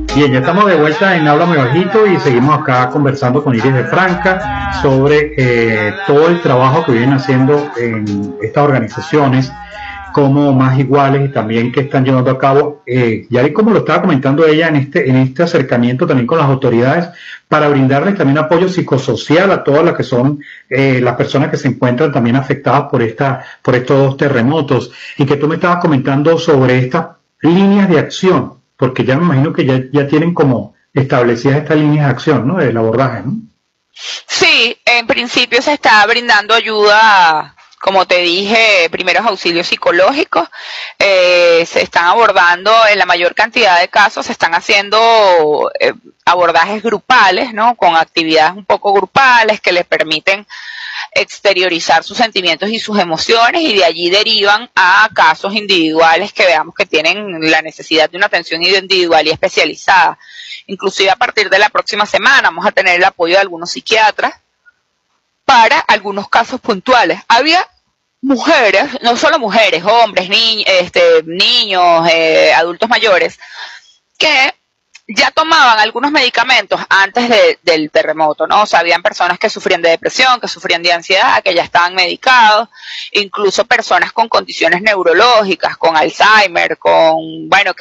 Bien, ya estamos de vuelta en Háblame Bajito y seguimos acá conversando con Iris de Franca sobre todo el trabajo que vienen haciendo en estas organizaciones como Más Iguales y también que están llevando a cabo, ya como lo estaba comentando ella en este acercamiento también con las autoridades para brindarles también apoyo psicosocial a todas las que son las personas que se encuentran también afectadas por estos dos terremotos y que tú me estabas comentando sobre estas líneas de acción, porque ya me imagino que ya tienen como establecidas estas líneas de acción, ¿no? Del abordaje, ¿no? Sí, en principio se está brindando ayuda, como te dije, primeros auxilios psicológicos. Se están abordando en la mayor cantidad de casos, se están haciendo abordajes grupales, ¿no? Con actividades un poco grupales que les permiten exteriorizar sus sentimientos y sus emociones, y de allí derivan a casos individuales que veamos que tienen la necesidad de una atención individual y especializada. Inclusive a partir de la próxima semana vamos a tener el apoyo de algunos psiquiatras para algunos casos puntuales. Había mujeres, no solo mujeres, hombres, niños, adultos mayores, que ya tomaban algunos medicamentos antes del terremoto, ¿no? O sea, habían personas que sufrían de depresión, que sufrían de ansiedad, que ya estaban medicados, incluso personas con condiciones neurológicas, con Alzheimer, bueno,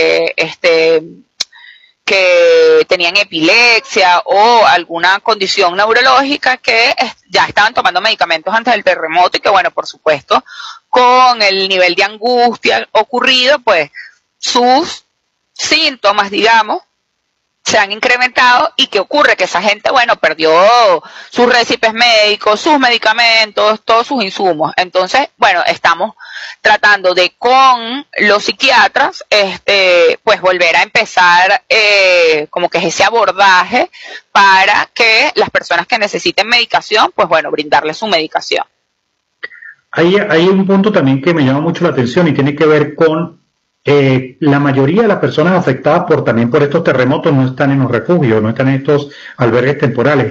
que tenían epilepsia o alguna condición neurológica que ya estaban tomando medicamentos antes del terremoto y que, bueno, por supuesto, con el nivel de angustia ocurrido, pues sus síntomas, digamos, se han incrementado. ¿Y qué ocurre? Que esa gente, bueno, perdió sus récipes médicos, sus medicamentos, todos sus insumos. Entonces, bueno, estamos tratando de, con los psiquiatras, pues volver a empezar como que es ese abordaje para que las personas que necesiten medicación, pues bueno, brindarles su medicación. Hay un punto también que me llama mucho la atención y tiene que ver con la mayoría de las personas afectadas también por estos terremotos no están en los refugios, no están en estos albergues temporales.